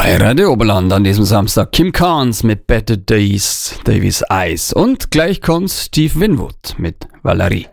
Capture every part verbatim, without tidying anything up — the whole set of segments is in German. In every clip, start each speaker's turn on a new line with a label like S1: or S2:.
S1: Bei Radio Oberland an diesem Samstag Kim Carnes mit Better Days, Davies Eyes und gleich kommt Steve Winwood mit Valerie.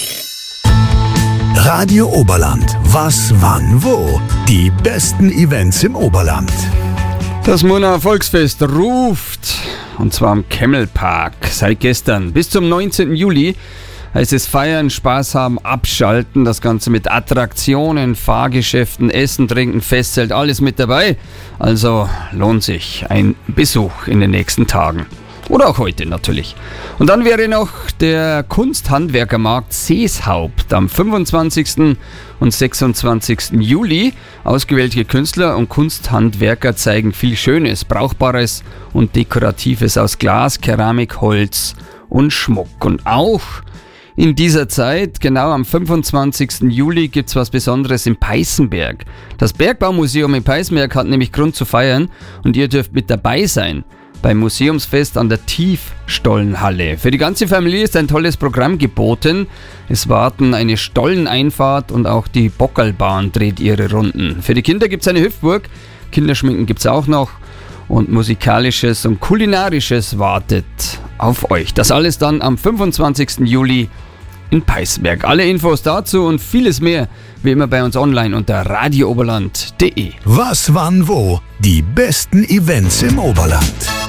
S2: Radio Oberland. Was, wann, wo? Die besten Events im Oberland.
S1: Das Murnauer Volksfest ruft, und zwar am Kemmelpark. Seit gestern bis zum neunzehnten Juli heißt es feiern, Spaß haben, abschalten. Das Ganze mit Attraktionen, Fahrgeschäften, Essen, Trinken, Festzelt, alles mit dabei. Also lohnt sich ein Besuch in den nächsten Tagen. Oder auch heute natürlich. Und dann wäre noch der Kunsthandwerkermarkt Seeshaupt am fünfundzwanzigsten und sechsundzwanzigsten Juli. Ausgewählte Künstler und Kunsthandwerker zeigen viel Schönes, Brauchbares und Dekoratives aus Glas, Keramik, Holz und Schmuck. Und auch in dieser Zeit, genau am fünfundzwanzigsten Juli, gibt es was Besonderes in Peißenberg. Das Bergbaumuseum in Peißenberg hat nämlich Grund zu feiern und ihr dürft mit dabei sein beim Museumsfest an der Tiefstollenhalle. Für die ganze Familie ist ein tolles Programm geboten. Es warten eine Stolleneinfahrt und auch die Bockerlbahn dreht ihre Runden. Für die Kinder gibt es eine Hüpfburg, Kinderschminken gibt es auch noch und Musikalisches und Kulinarisches wartet auf euch. Das alles dann am fünfundzwanzigsten Juli in Peißenberg. Alle Infos dazu und vieles mehr wie immer bei uns online unter radio oberland punkt de.
S2: Was, wann, wo? Die besten Events im Oberland.